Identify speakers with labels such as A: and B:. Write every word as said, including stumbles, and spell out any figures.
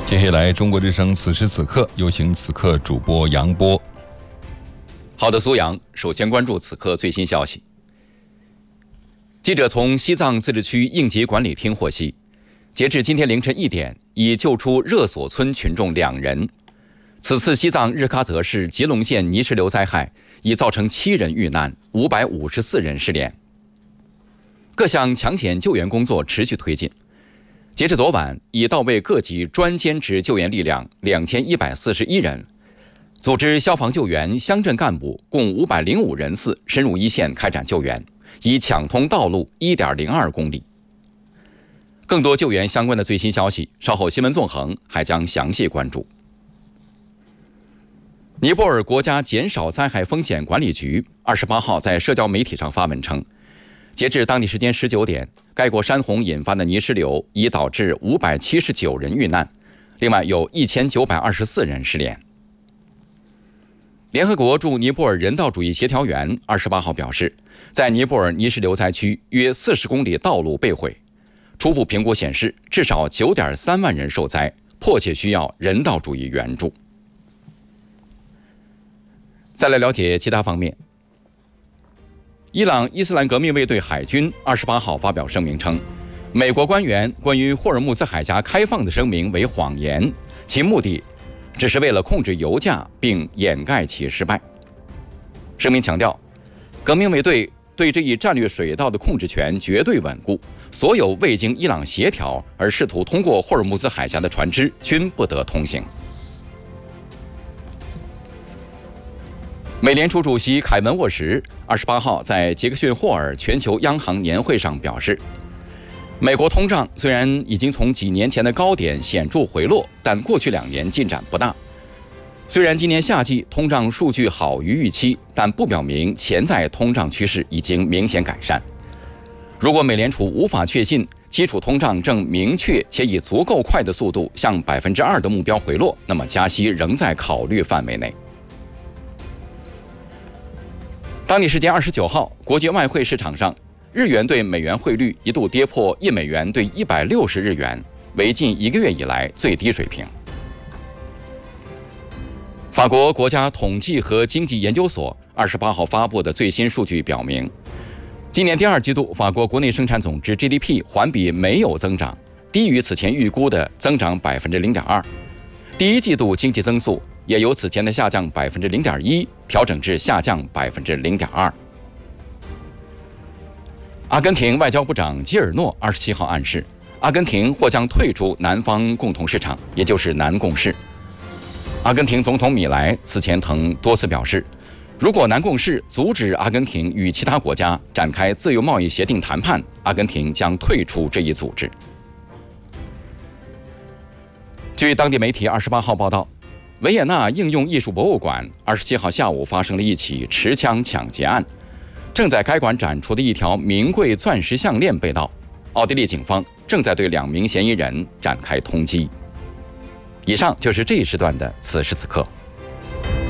A: 接下来，中国之声此时此刻有请此刻主播杨波。
B: 好的，苏阳，首先关注此刻最新消息。记者从西藏自治区应急管理厅获悉，截至今天凌晨一点，已救出热所村群众两人。此次西藏日喀则市吉隆县泥石流灾害已造成七人遇难，五百五十四人失联。各项抢险救援工作持续推进。截至昨晚，已到位各级专兼职救援力量两千一百四十一人，组织消防救援、乡镇干部共五百零五人次深入一线开展救援，已抢通道路一点零二公里。更多救援相关的最新消息，稍后新闻纵横还将详细关注。尼泊尔国家减少灾害风险管理局二十八号在社交媒体上发文称，截至当地时间十九点，该国山洪引发的泥石流已导致五百七十九人遇难，另外有一千九百二十四人失联。联合国驻尼泊尔人道主义协调员二十八号表示，在尼泊尔泥石流灾区约四十公里道路被毁，初步评估显示至少九点三万人受灾，迫切需要人道主义援助。再来了解其他方面。伊朗伊斯兰革命卫队海军二十八号发表声明称，美国官员关于霍尔木兹海峡开放的声明为谎言，其目的只是为了控制油价并掩盖其失败。声明强调，革命卫队对这一战略水道的控制权绝对稳固，所有未经伊朗协调而试图通过霍尔木兹海峡的船只均不得通行。美联储主席凯文沃什二十八号在杰克逊霍尔全球央行年会上表示，美国通胀虽然已经从几年前的高点显著回落，但过去两年进展不大。虽然今年夏季通胀数据好于预期，但不表明潜在通胀趋势已经明显改善。如果美联储无法确信基础通胀正明确且以足够快的速度向百分之二的目标回落，那么加息仍在考虑范围内。当地时间二十九号，国际外汇市场上，日元对美元汇率一度跌破一美元兑一百六十日元，为近一个月以来最低水平。法国国家统计和经济研究所二十八号发布的最新数据表明，今年第二季度法国国内生产总值 G D P 环比没有增长，低于此前预估的增长百分之零点二。第一季度经济增速也由此前的下降百分之零点一调整至下降百分之零点二。阿根廷外交部长基尔诺二十七号暗示，阿根廷或将退出南方共同市场，也就是南共识。阿根廷总统米莱此前曾多次表示，如果南共识阻止阿根廷与其他国家展开自由贸易协定谈判，阿根廷将退出这一组织。据当地媒体二十八号报道，维也纳应用艺术博物馆二十七号下午发生了一起持枪抢劫案，正在该馆展出的一条名贵钻石项链被盗，奥地利警方正在对两名嫌疑人展开通缉。以上就是这一时段的此时此刻。